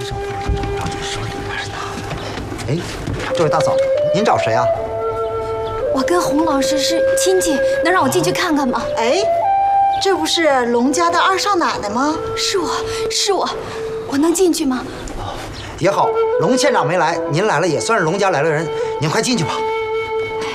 上不知道了解什么人是他。 哎，这位大嫂，您找谁啊？ 我跟洪老师是亲戚，能让我进去看看吗？ 哎，这不是龙家的二少奶奶吗？ 是我，我能进去吗？ 也好，龙县长没来，您来了也算是龙家来了人，您快进去吧。